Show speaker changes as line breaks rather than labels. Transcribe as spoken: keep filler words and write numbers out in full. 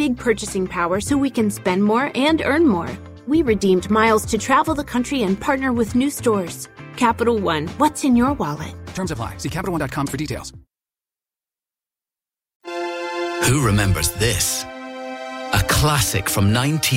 big purchasing power so we can spend more and earn more. We redeemed miles to travel the country and partner with new stores. Capital One, what's in your wallet?
Terms apply. See Capital One dot com for details.
Who remembers this? A classic from nineteen